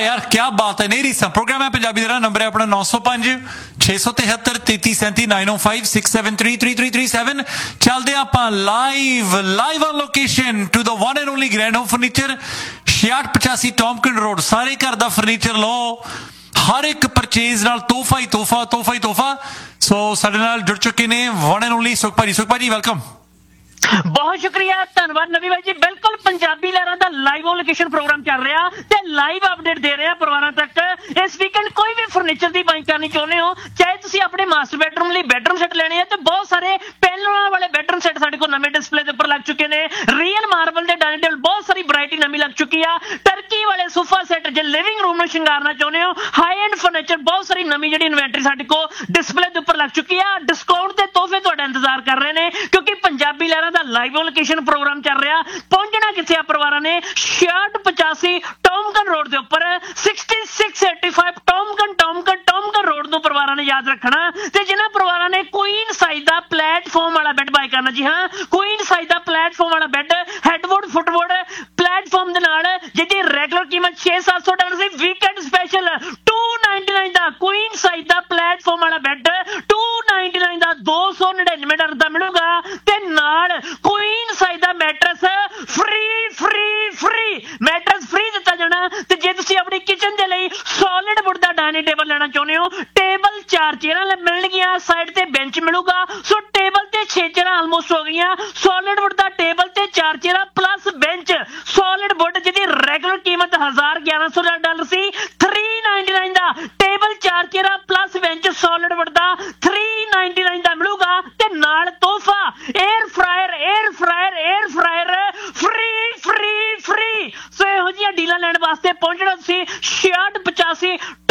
यार क्या बात है। नहीं रीसा प्रोग्राम है पंजाबी दा नंबर है अपना 905 673 3337 905 673 3337। चलते आपां live on location to the one and only grand home furniture 6685 टॉमकिन road. सारे घर दा फर्नीचर लो, हर एक परचेज नाल तोहफा ही तोहफा। सो साडे नाल जुड़ चुके ने वन एंड ओनली सुख भाजी वेलकम। बहुत शुक्रिया, धन्यवाद नवी भाई जी। बिल्कुल पंजाबी लहरां दा लाइव ऑन लोकेशन प्रोग्राम चल रहा ते लाइव अपडेट दे रहे हैं परिवारां तक। इस वीकेंड कोई भी फर्नीचर की बाइंग करनी चाहते हो, चाहे तुसी अपने मास्टर बेडरूम लिए बेडरूम सेट लेने हैं, तो बहुत सारे पैनलों वाले बेडरूम सेट साडे कोल नवे डिस्पले के उपर लग चुके हैं। रियल मार्बल के डाइनिंग टेबल बहुत सारी वैरायटी नवी लग चुकी है। टर्की वाले सोफा सेट जो लिविंग रूम में शिंगारना चाहते हो, हाई एंड फर्नीचर बहुत सारी नवी जी इन्वेंटरी साडे को डिस्पले के उपर लग चुकी है। डिस्काउंट के तोहफे तुहाडा इंतजार कर रहे हैं, क्योंकि पंजाबी लहरां दा लाइव लोकेशन प्रोग्राम चल रहा। पहुंचना किथे आ परिवार ने 6685 टॉमकिन रोड के उपर 6685 टॉमकिन रोड ਨੂੰ परिवार ने याद रखना। ते जिन्हां परिवार ने क्वीन साइज का प्लेटफॉर्म वाला बेड बाय करना, जी हाँ क्वीन साइज का प्लेटफॉर्म वाला बेड हेडवुड फुटवुड प्लेटफॉर्म दे नाल जिहदी रेगुलर कीमत 600-700 डॉलर सी, वीकेंड स्पेशल 299 का क्वीन साइज का प्लेटफॉर्म वाला बेड 299 का 299 डॉलर का मिलेगा। ते नाल क्वीन साइज का मैट्रेस फ्री मैट्रेस फ्री दिता जाना। ते जे तुसीं अपनी किचन दे लई सॉलिड वुड का डाइनिंग टेबल लेना चाहुंदे हो, टेबल 4 चेयरां मिलणगीਆਂ, साइड ते बेंच मिलूगा। सो टेबल ते 6 चेयरां आलमोस्ट हो गईयां। सॉलिड वुड का टेबल ते 4 चेयरां plus bench solid wood जिहदी regular कीमत $1100 सी, 399 दा table 4 चेयरां plus bench solid wood दा 399 दा मिलूगा। ते नाल तोहफा एयर फ्रायर फ्री। सो इहो जिहियां डीलां लैण वास्ते पहुंचना तुसीं 6685